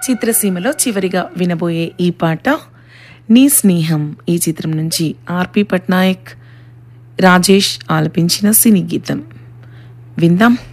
చిత్రసీమలో చివరిగా వినబోయే ఈ పాట నీ స్నేహం ఈ చిత్రం నుంచి ఆర్పి పట్నాయక్ రాజేష్ ఆలపించిన సినీ గీతం విందాం.